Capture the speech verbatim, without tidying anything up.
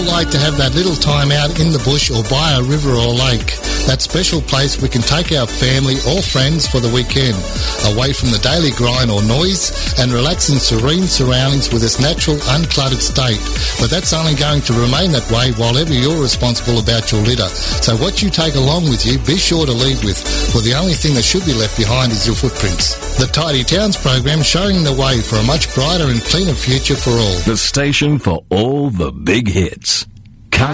Like to have that little time out in the bush or by a river or lake. That special place we can take our family or friends for the weekend, away from the daily grind or noise, and relax in serene surroundings with its natural, uncluttered state. But that's only going to remain that way while ever you're responsible about your litter. So what you take along with you, be sure to leave with, for the only thing that should be left behind is your footprints. The Tidy Towns program, showing the way for a much brighter and cleaner future for all. The station for all the big hits.